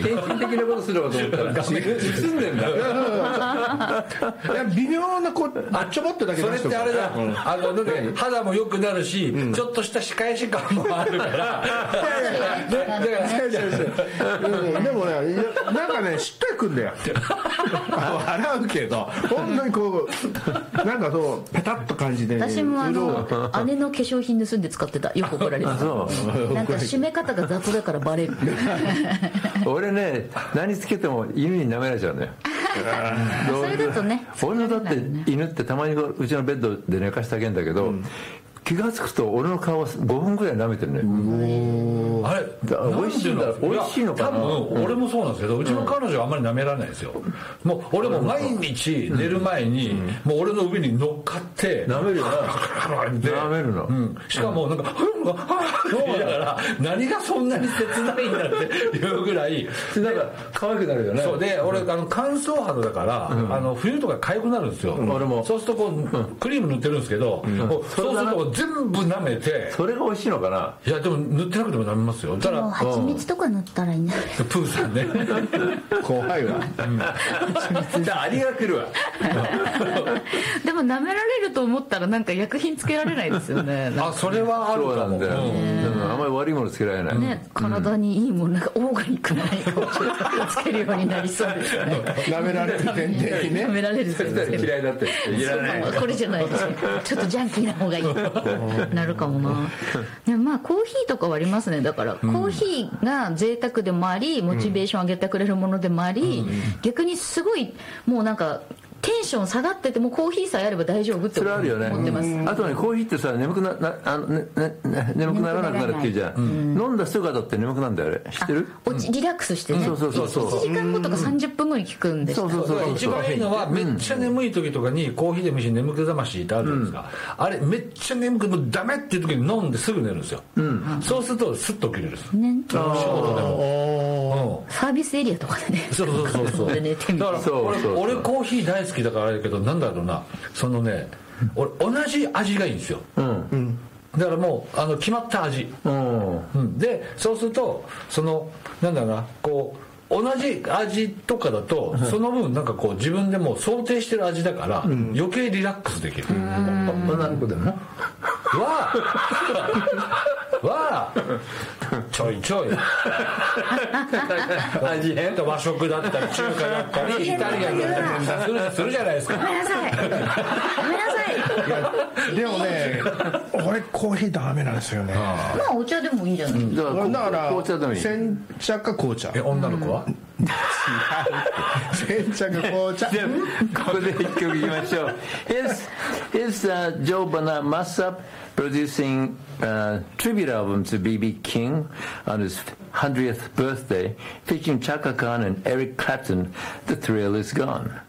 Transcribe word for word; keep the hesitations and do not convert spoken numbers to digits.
献身的なことするかと思ったら進んでんだ。 いや微妙なこうあっちょぼってだけそれってあれだ、うん、あのだって肌も良くなるし、うん、ちょっとした仕返し感もあるからでもねなんかねしっとりくんだよ笑うけど本当にこうなんかそうペタッと感じで、 私もあの姉の化粧品盗んで使ってた。よく怒られてた。なんか締め方が雑だからバレる俺ね何つけても犬に舐められちゃうんだよそれだとね俺のだって犬ってたまにうちのベッドで寝かしてあげるんだけど、うん、気が付くと俺の顔ごふんぐらい舐めてるね。 あれ美味しいんだ美味しいのかな。 多分俺もそうなんですけど、うちの彼女はあんまり舐められないですよ。もう俺も毎日寝る前にもう俺の上に乗っかって舐めるよな。舐めるの、 うん、しかもなんか「はっはっ」だから何がそんなに切ないんだっていうぐらいなんか可愛くなるよね。 そうで俺あの乾燥肌だから、うん、あの冬とか痒くなるんですよ、うん、俺もそうするとこう、うん、クリーム塗ってるんですけど、うん、そうすると全部舐めて。 それが美味しいのかな。 いやでも塗ってなくても舐めますよ。 だから蜂蜜とか塗ったらいいんだ。 プーさんね怖いわ、 うん、じゃあアリが来るわでも舐められると思ったらなんか薬品つけられないですよね。 あそれはあるかも。 そうなんだよ、うん、あんまり悪いものつけられない、 ね、体にいいものなんかオーガニックな何かをつけるようになりそうですよね舐められる前提にね。 舐められる前提に嫌いだっていらないこれじゃないですちょっとジャンキーな方がいいなるかもな。でまあコーヒーとかはありますね。だから、うん、コーヒーが贅沢でもありモチベーション上げてくれるものでもあり、うん、逆にすごいもうなんかテンション下がっててもコーヒーさえあれば大丈夫って思ってます。 あとねコーヒーってさ眠く な, な, あの、ねね、眠くならなくなるっていうじゃん、うん、飲んだ姿って眠くなるんだよあれ知ってる。 落ちリラックスしてね、うん、そうそうそうそういちじかんごとかさんじゅっぷんごに効くんでした。 そうそうそうそう一番いいのはめっちゃ眠い時とかにコーヒーでもいいし眠気覚ましってあるじゃないですか、うん、あれめっちゃ眠くもうダメっていう時に飲んですぐ寝るんですよ、うん、そうするとスッと起きるんです、ね、仕事でも、うん、 サービスエリアとかでねそうそうそうそうで寝てみたいな。 だから俺、俺コーヒー大好きだからあれだけどなんだろうなそのね俺同じ味がいいんですよ、うんうん、だからもうあの決まった味、うんうん、でそうするとそのなんだろうなこう同じ味とかだと、うん、その分なんかこう自分でも想定してる味だから、うん、余計リラックスできる。 なるほどなわあわあちょいちょい味変和食だったり中華だったりイタリアンだったりするじゃないですか。 ごめんなさいごめんなさい。 いやでもね俺コーヒーダメなんですよね。 まあお茶でもいいんじゃない、うん、 だからだから紅茶でもいい。 煎茶か紅茶。 え女の子は、うん煎茶か紅茶。 ここで一曲いきましょう。 Here's, here's、uh, Joe Bonamassa producing a tribute album to B B King on his hundredth birthday featuring Chaka Khan and Eric Clapton. The thrill is gone.